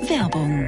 Werbung.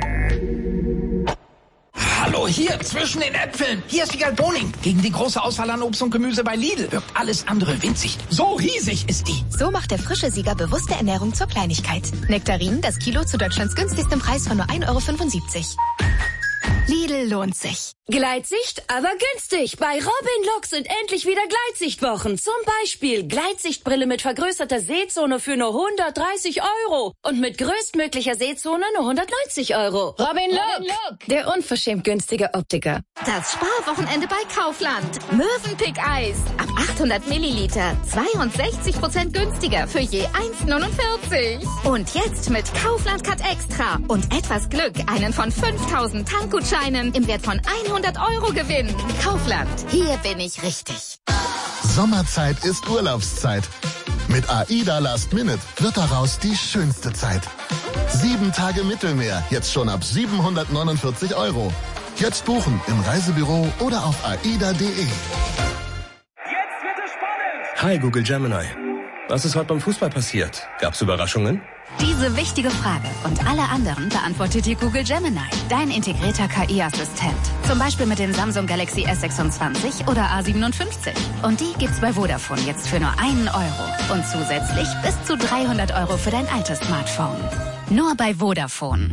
Hallo, hier, zwischen den Äpfeln. Hier ist Wiegald Boning. Gegen die große Auswahl an Obst und Gemüse bei Lidl wirkt alles andere winzig. So riesig ist die. So macht der frische Sieger bewusste Ernährung zur Kleinigkeit. Nektarinen, das Kilo zu Deutschlands günstigstem Preis von nur 1,75 €. Lidl lohnt sich. Gleitsicht, aber günstig. Bei Robin Look sind endlich wieder Gleitsichtwochen. Zum Beispiel Gleitsichtbrille mit vergrößerter Sehzone für nur 130 € und mit größtmöglicher Sehzone nur 190 €. Robin Look, der unverschämt günstige Optiker. Das Sparwochenende bei Kaufland. Mövenpick-Eis. Ab 800 Milliliter. 62% günstiger für je 1,49. Und jetzt mit Kaufland Cut Extra. Und etwas Glück einen von 5000 Tankgutscheinen im Wert von 100 € gewinnen. Kaufland. Hier bin ich richtig. Sommerzeit ist Urlaubszeit. Mit AIDA Last Minute wird daraus die schönste Zeit. 7 Tage Mittelmeer, jetzt schon ab 749 €. Jetzt buchen im Reisebüro oder auf aida.de. Jetzt wird es spannend! Hi Google Gemini. Was ist heute beim Fußball passiert? Gab's Überraschungen? Diese wichtige Frage und alle anderen beantwortet dir Google Gemini, dein integrierter KI-Assistent. Zum Beispiel mit dem Samsung Galaxy S26 oder A57. Und die gibt's bei Vodafone jetzt für nur 1 €. Und zusätzlich bis zu 300 € für dein altes Smartphone. Nur bei Vodafone.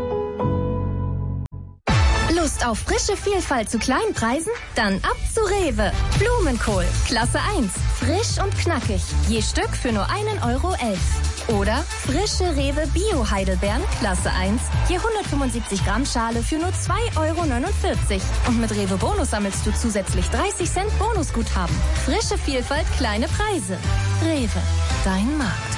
Lust auf frische Vielfalt zu kleinen Preisen? Dann ab zu Rewe. Blumenkohl, Klasse 1. Frisch und knackig. Je Stück für nur 1,11 €. Oder frische Rewe Bio-Heidelbeeren, Klasse 1. Je 175 Gramm Schale für nur 2,49 €. Und mit Rewe Bonus sammelst du zusätzlich 30 Cent Bonusguthaben. Frische Vielfalt, kleine Preise. Rewe, dein Markt.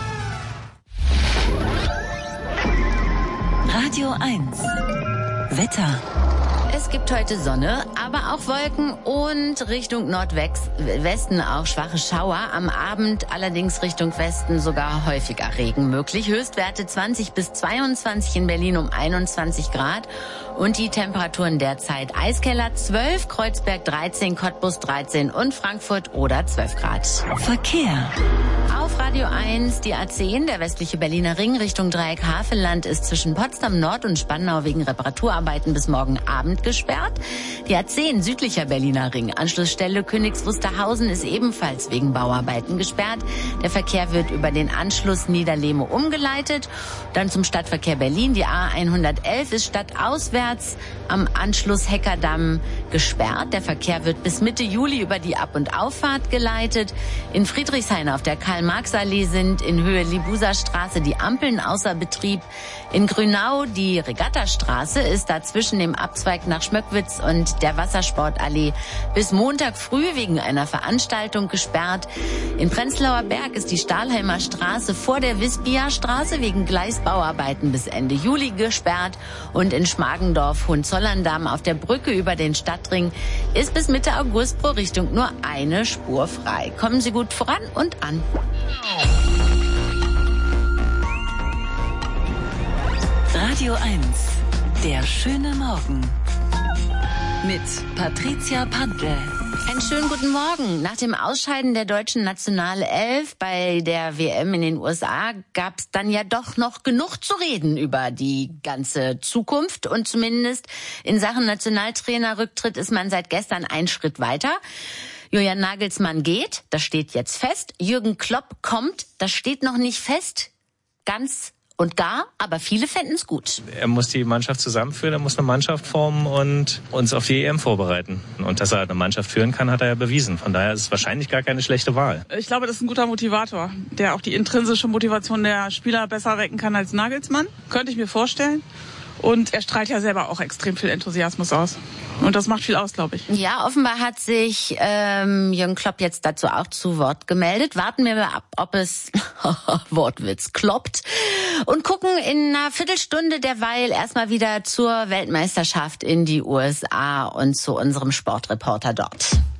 Radio 1. Wetter. Es gibt heute Sonne, aber auch Wolken und Richtung Nordwesten auch schwache Schauer. Am Abend allerdings Richtung Westen sogar häufiger Regen möglich. Höchstwerte 20 bis 22 in Berlin um 21 Grad. Und die Temperaturen derzeit Eiskeller 12, Kreuzberg 13, Cottbus 13 und Frankfurt oder 12 Grad. Verkehr. Auf Radio 1 die A10, der westliche Berliner Ring Richtung Dreieck Havelland ist zwischen Potsdam Nord und Spandau wegen Reparaturarbeiten bis morgen Abend gesperrt. Die A10 südlicher Berliner Ring, Anschlussstelle Königs Wusterhausen, ist ebenfalls wegen Bauarbeiten gesperrt. Der Verkehr wird über den Anschluss Niederlehme umgeleitet. Dann zum Stadtverkehr Berlin. Die A111 ist stadtauswärts am Anschluss Heckerdamm gesperrt. Der Verkehr wird bis Mitte Juli über die Ab- und Auffahrt geleitet. In Friedrichshain auf der Karl-Marx-Allee sind in Höhe Libuserstraße die Ampeln außer Betrieb. In Grünau die Regattastraße ist da zwischen dem Abzweig nach Schmöckwitz und der Wassersportallee bis Montag früh wegen einer Veranstaltung gesperrt. In Prenzlauer Berg ist die Stahlheimer Straße vor der Wispia-Straße wegen Gleisbauarbeiten bis Ende Juli gesperrt. Und in Schmargendorf-Hohenzollern-Damm auf der Brücke über den Stadtring ist bis Mitte August pro Richtung nur eine Spur frei. Kommen Sie gut voran und an. Radio 1. Der schöne Morgen. Mit Patricia Pantel. Einen schönen guten Morgen. Nach dem Ausscheiden der deutschen Nationalelf bei der WM in den USA gab es dann ja doch noch genug zu reden über die ganze Zukunft. Und zumindest in Sachen Nationaltrainerrücktritt ist man seit gestern einen Schritt weiter. Julian Nagelsmann geht, das steht jetzt fest. Jürgen Klopp kommt, das steht noch nicht fest. Ganz und gar, aber viele fänden es gut. Er muss die Mannschaft zusammenführen, er muss eine Mannschaft formen und uns auf die EM vorbereiten. Und dass er eine Mannschaft führen kann, hat er ja bewiesen. Von daher ist es wahrscheinlich gar keine schlechte Wahl. Ich glaube, das ist ein guter Motivator, der auch die intrinsische Motivation der Spieler besser wecken kann als Nagelsmann. Könnte ich mir vorstellen. Und er strahlt ja selber auch extrem viel Enthusiasmus aus. Und das macht viel aus, glaube ich. Ja, offenbar hat sich Jürgen Klopp jetzt dazu auch zu Wort gemeldet. Warten wir mal ab, ob es, Wortwitz, kloppt. Und gucken in einer Viertelstunde derweil erstmal wieder zur Weltmeisterschaft in die USA und zu unserem Sportreporter dort.